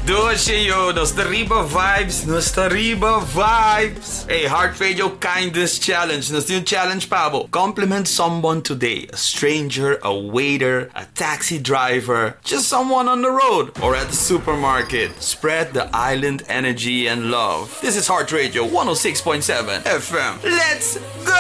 Doce Nostariba vibes. Hey, Heart Radio Kindness Challenge. Nós temos challenge, Pabo. Compliment someone today. A stranger, a waiter, a taxi driver, just someone on the road or at the supermarket. Spread the island energy and love. This is Heart Radio 106.7 FM. Let's go!